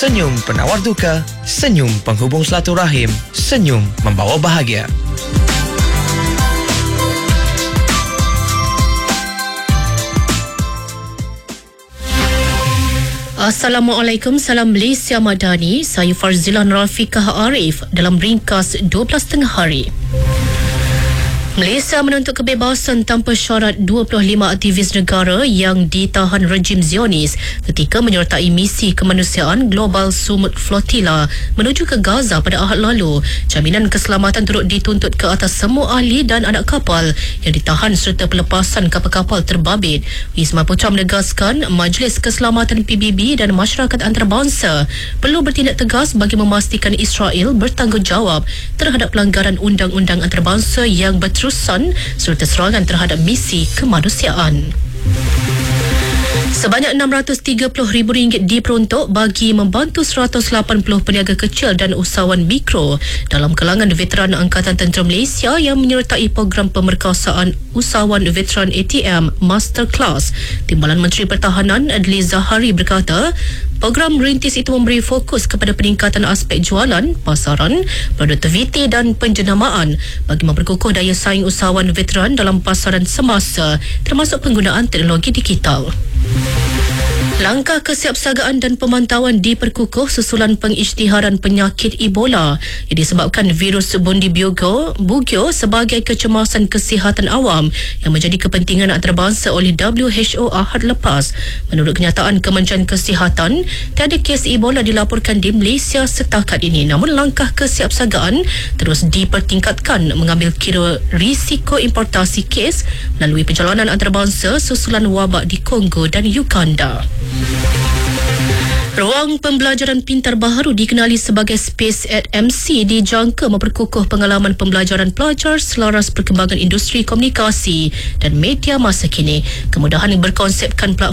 Senyum penawar duka, senyum penghubung silaturahim, senyum membawa bahagia. Assalamualaikum, salam Malaysia Madani. Saya Farzila Rafiqah Arif dalam ringkas 12 tengah hari. Malaysia menuntut kebebasan tanpa syarat 25 aktivis negara yang ditahan rejim Zionis ketika menyertai misi kemanusiaan Global Sumut Flotilla menuju ke Gaza pada Ahad lalu. Jaminan keselamatan turut dituntut ke atas semua ahli dan anak kapal yang ditahan serta pelepasan kapal-kapal terbabit. Wisma Putra menegaskan Majlis Keselamatan PBB dan masyarakat antarabangsa perlu bertindak tegas bagi memastikan Israel bertanggungjawab terhadap pelanggaran undang-undang antarabangsa yang berterusan serta serangan terhadap misi kemanusiaan. Sebanyak RM630,000 diperuntuk bagi membantu 180 peniaga kecil dan usahawan mikro dalam kalangan veteran Angkatan Tentera Malaysia yang menyertai program pemerkasaan usahawan veteran ATM Masterclass. Timbalan Menteri Pertahanan Adli Zahari berkata, program merintis itu memberi fokus kepada peningkatan aspek jualan, pasaran, produktiviti dan penjenamaan bagi memperkukuh daya saing usahawan veteran dalam pasaran semasa termasuk penggunaan teknologi digital. Langkah kesiapsiagaan dan pemantauan diperkukuh susulan pengisytiharan penyakit Ebola yang disebabkan virus Bundibugyo sebagai kecemasan kesihatan awam yang menjadi kepentingan antarabangsa oleh WHO Ahad lepas. Menurut kenyataan Kementerian Kesihatan, tiada kes Ebola dilaporkan di Malaysia setakat ini. Namun langkah kesiapsiagaan terus dipertingkatkan mengambil kira risiko importasi kes melalui perjalanan antarabangsa susulan wabak di Kongo dan Uganda. Ruang pembelajaran pintar baharu dikenali sebagai Space at MC dijangka memperkukuh pengalaman pembelajaran pelajar selaras perkembangan industri komunikasi dan media masa kini. Kemudahan berkonsepkan platform